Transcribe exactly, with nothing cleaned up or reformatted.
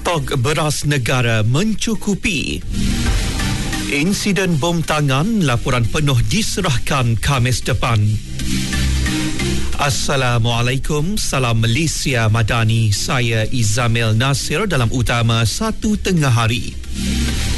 Stok beras negara mencukupi. Insiden bom tangan, laporan penuh diserahkan Khamis depan. Assalamualaikum, salam Malaysia Madani. Saya Izamil Nasir dalam utama satu tengah hari.